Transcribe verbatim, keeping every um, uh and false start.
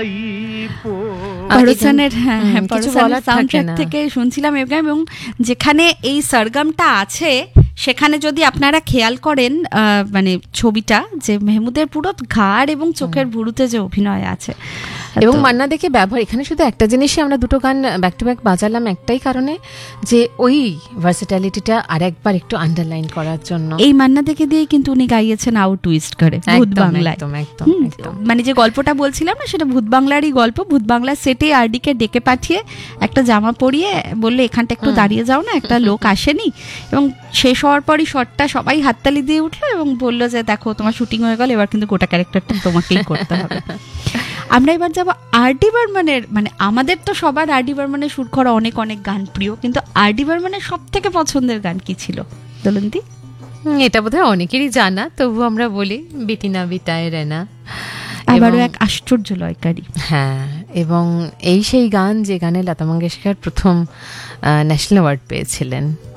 পরসানের soundtrack থেকে শুনছিলাম এবং যেখানে এই সরগমটা আছে সেখানে যদি আপনারা খেয়াল করেন মানে ছবিটা যে মেহমুদের পুরো ঘাড় এবং চোখের ভুরুতে যে অভিনয় আছে এবং মান্না দেখে ব্যবহার, এখানে শুধু একটা জিনিসই আমরা দুটো গান ব্যাক টু ব্যাক বাজালাম একটাই কারণে যে ওই ভার্সিটালিটিটা আর একবার একটু আন্ডারলাইন করার জন্য। এই মান্না দেখে দিয়ে কিন্তু উনি গাইয়েছেন আউট টুইস্ট করে ভূত বাংলায়, মানে যে গল্পটা বলছিলাম না সেটা ভূত বাংলারই গল্প। ভূত বাংলার সেটে আরডিকে ডেকে পাঠিয়ে একটা জামা পরিয়ে বললে এখানটা একটু দাঁড়িয়ে যাও না, একটা লোক আসেনি, এবং শেষ হওয়ার পরই শটটা সবাই হাততালি দিয়ে উঠলো এবং বললো যে দেখো তোমার শুটিং হয়ে গেল, এবার কিন্তু গোটা ক্যারেক্টারটা তোমাকেই করতে হবে। আমরা এবার যাবো আর ডি বর্মনের, মানে আমাদের তো সবার আর ডি বর্মনের সুর করা অনেক অনেক গান প্রিয়, কিন্তু আর ডি বর্মনের সব থেকে পছন্দের গান কি ছিল দোলন্তি? এটা বোধহয় অনেকেরই জানা, তবু আমরা বলি বিটিনা বিটায় রেনা, আবারও এক আশ্চর্য লয়কারী। হ্যাঁ, এবং এই সেই গান যে গানে লতা মঙ্গেশকর প্রথম ন্যাশনাল অ্যাওয়ার্ড পেয়েছিলেন।